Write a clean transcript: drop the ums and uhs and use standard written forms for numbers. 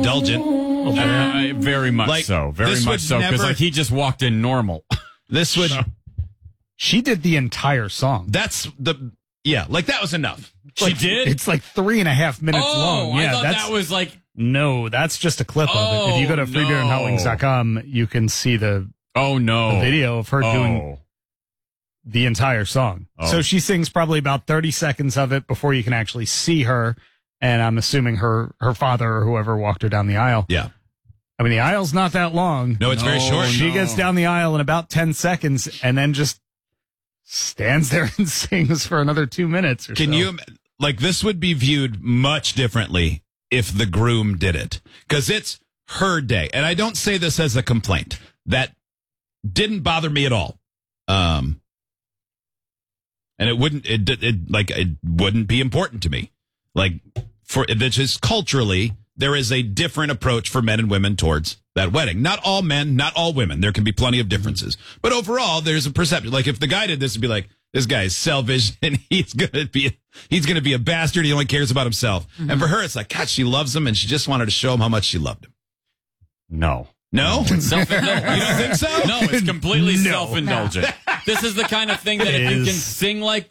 indulgent. Very much so. Very much so. Because like he just walked in normal. This would. She did the entire song. That's the. Yeah, like that was enough. She did? It's like 3.5 minutes long. I Yeah, thought that was like. No, that's just a clip of it. If you go to freebeerandhotwings.com, you can see the video of her doing the entire song. So she sings probably about 30 seconds of it before you can actually see her. And I'm assuming her father or whoever walked her down the aisle. Yeah. I mean, the aisle's not that long. No, it's very short. She gets down the aisle in about 10 seconds and then just stands there and sings for another 2 minutes or so. Can you, like, this would be viewed much differently if the groom did it. Because it's her day. And I don't say this as a complaint. That didn't bother me at all. And it wouldn't be important to me. Like, it's just culturally, there is a different approach for men and women towards that wedding. Not all men, not all women. There can be plenty of differences. But overall, there's a perception. Like, if the guy did this, it'd be like, this guy's selfish and he's gonna be a bastard. He only cares about himself. Mm-hmm. And for her, it's like, God, she loves him and she just wanted to show him how much she loved him. No. No? It's self-indulgent. You don't think so? No, it's completely self-indulgent. This is the kind of thing that if you can sing like